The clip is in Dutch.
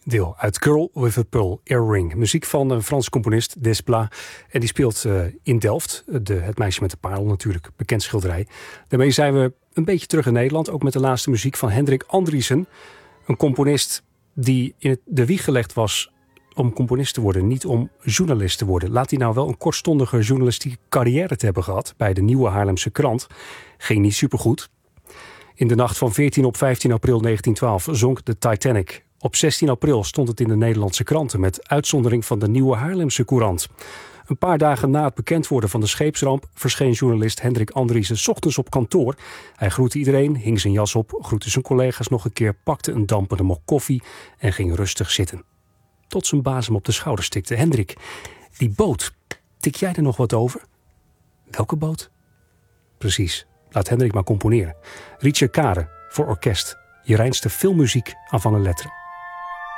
deel uit Girl with a Pearl Earring. Muziek van een Franse componist, Desplat. En die speelt in Delft. Het meisje met de parel natuurlijk, bekend schilderij. Daarmee zijn we een beetje terug in Nederland. Ook met de laatste muziek van Hendrik Andriessen. Een componist die in de wieg gelegd was om componist te worden, niet om journalist te worden. Laat hij nou wel een kortstondige journalistieke carrière te hebben gehad bij de Nieuwe Haarlemse Krant. Ging niet supergoed. In de nacht van 14 op 15 april 1912 zonk de Titanic. Op 16 april stond het in de Nederlandse kranten met uitzondering van de Nieuwe Haarlemse Courant. Een paar dagen na het bekend worden van de scheepsramp verscheen journalist Hendrik Andriessen 's ochtends op kantoor. Hij groette iedereen, hing zijn jas op, groette zijn collega's nog een keer, pakte een dampende mok koffie en ging rustig zitten. Tot zijn baas hem op de schouder stikte. Hendrik, die boot, tik jij er nog wat over? Welke boot? Precies, laat Hendrik maar componeren. Richard Kare voor orkest. Je reinste filmmuziek aan van een letteren.